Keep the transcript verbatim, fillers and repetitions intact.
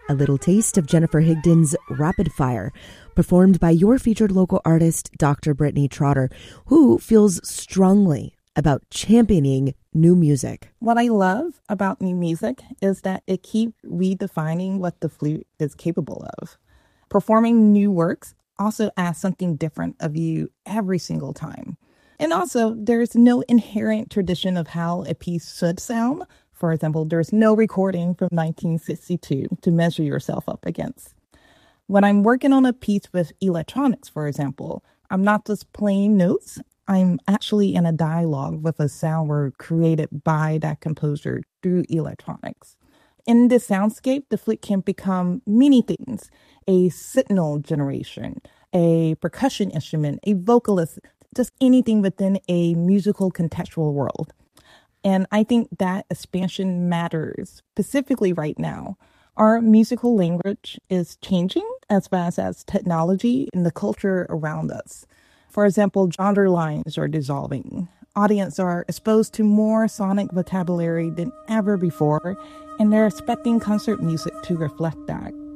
a little taste of Jennifer Higdon's Rapid Fire, performed by your featured local artist, Doctor Brittany Trotter, who feels strongly about championing new music. What I love about new music is that it keeps redefining what the flute is capable of. Performing new works also asks something different of you every single time. And also, there's no inherent tradition of how a piece should sound. For example, there's no recording from nineteen sixty-two to measure yourself up against. When I'm working on a piece with electronics, for example, I'm not just playing notes. I'm actually in a dialogue with a sound word created by that composer through electronics. In this soundscape, the flute can become many things: a signal generation, a percussion instrument, a vocalist, just anything within a musical contextual world. And I think that expansion matters, specifically right now. Our musical language is changing as fast as technology and the culture around us. For example, genre lines are dissolving. Audiences are exposed to more sonic vocabulary than ever before, and they're expecting concert music to reflect that.